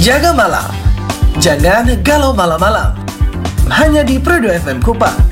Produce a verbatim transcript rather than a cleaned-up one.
Jaga malam. Jangan galau malam-malam. Hanya di Prodo F M Kupang.